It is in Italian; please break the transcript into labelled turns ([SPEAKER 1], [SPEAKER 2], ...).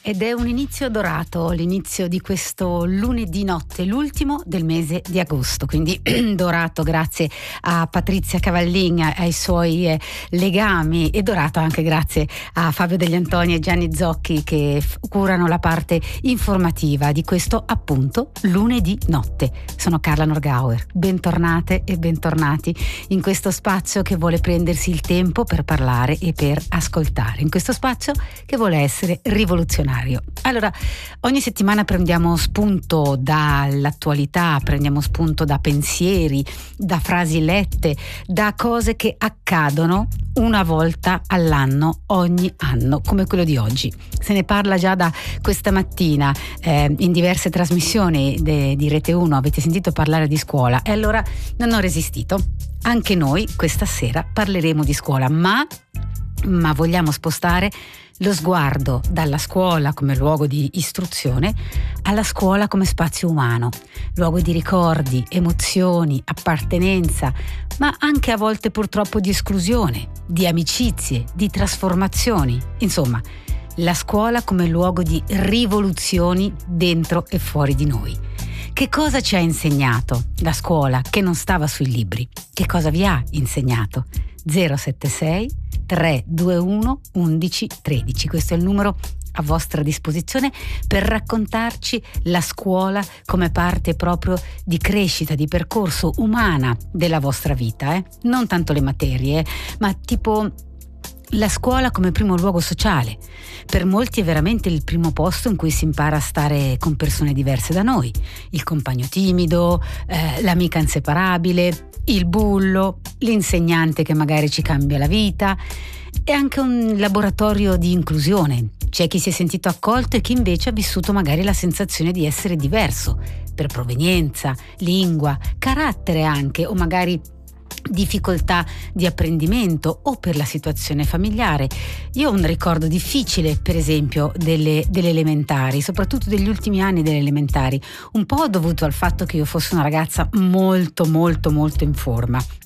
[SPEAKER 1] Ed è un inizio dorato, l'inizio di questo lunedì notte, l'ultimo del mese di agosto, quindi dorato grazie a Patrizia Cavallin, ai suoi legami, e dorato anche grazie a Fabio Degli Antoni e Gianni Zocchi che curano la parte informativa di questo appunto lunedì notte. Sono Carla Norgauer, bentornate e bentornati in questo spazio che vuole prendersi il tempo per parlare e per ascoltare, in questo spazio che vuole essere rivoluzionario. Allora, ogni settimana prendiamo spunto dall'attualità, prendiamo spunto da pensieri, da frasi lette, da cose che accadono una volta all'anno, ogni anno, come quello di oggi. Se ne parla già da questa mattina in diverse trasmissioni di Rete 1, avete sentito parlare di scuola e allora non ho resistito. Anche noi questa sera parleremo di scuola, ma vogliamo spostare lo sguardo dalla scuola come luogo di istruzione alla scuola come spazio umano, luogo di ricordi, emozioni, appartenenza, ma anche a volte purtroppo di esclusione, di amicizie, di trasformazioni. Insomma, la scuola come luogo di rivoluzioni dentro e fuori di noi. Che cosa ci ha insegnato la scuola che non stava sui libri? Che cosa vi ha insegnato? 076 321 11 13. Questo è il numero a vostra disposizione per raccontarci la scuola come parte proprio di crescita, di percorso umana della vostra vita. Non tanto le materie, ma tipo la scuola come primo luogo sociale. Per molti è veramente il primo posto in cui si impara a stare con persone diverse da noi. Il compagno timido, l'amica inseparabile, il bullo, l'insegnante che magari ci cambia la vita. È anche un laboratorio di inclusione. C'è chi si è sentito accolto e chi invece ha vissuto magari la sensazione di essere diverso, per provenienza, lingua, carattere anche, o magari difficoltà di apprendimento o per la situazione familiare. Io ho un ricordo difficile, per esempio, delle elementari, soprattutto degli ultimi anni delle elementari, un po' dovuto al fatto che io fossi una ragazza molto in forma.